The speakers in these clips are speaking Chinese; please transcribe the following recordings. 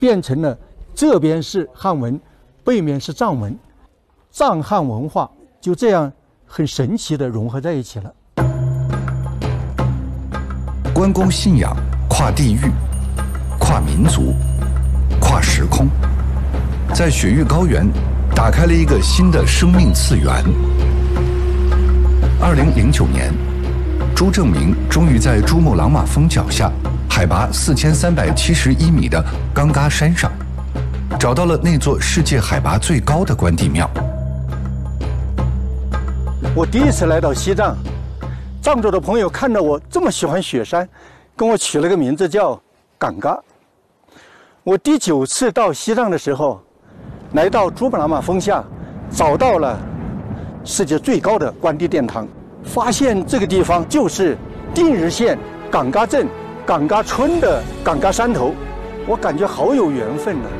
变成了这边是汉文，背面是藏文，藏汉文化就这样很神奇地融合在一起了。 关公信仰跨地域、跨民族、跨时空，在雪域高原打开了一个新的生命次元。2009年，朱正明终于在珠穆朗玛峰脚下，海拔4371米的冈嘎山上，找到了那座世界海拔最高的关帝庙。 我第一次来到西藏，藏族的朋友看到我这么喜欢雪山，跟我取了个名字叫冈嘎。我第9次到西藏的时候，来到珠穆朗玛峰下，找到了世界最高的关帝殿堂，发现这个地方就是定日县冈嘎镇冈嘎村的冈嘎山头，我感觉好有缘分呢。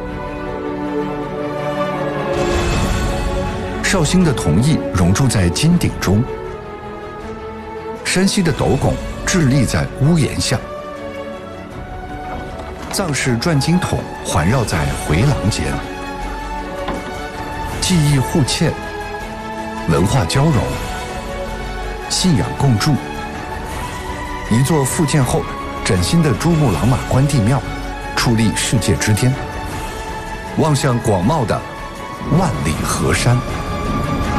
绍兴的铜艺融铸在金鼎中，山西的斗拱屹立在屋檐下，藏式转经筒环绕在回廊间，技艺互嵌，文化交融，信仰共筑。一座复建后崭新的珠穆朗玛关帝庙矗立世界之巅，望向广袤的万里河山。